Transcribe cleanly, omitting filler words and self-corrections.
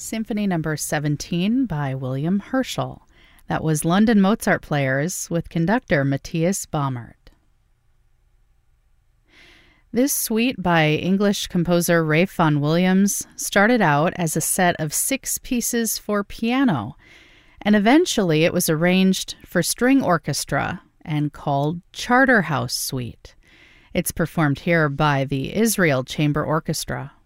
Symphony Number 17 by William Herschel. That was London Mozart Players with conductor Matthias Baumert. This suite by English composer Ralph Vaughan Williams started out as a set of 6 pieces for piano, and eventually it was arranged for string orchestra and called Charterhouse Suite. It's performed here by the Israel Chamber Orchestra.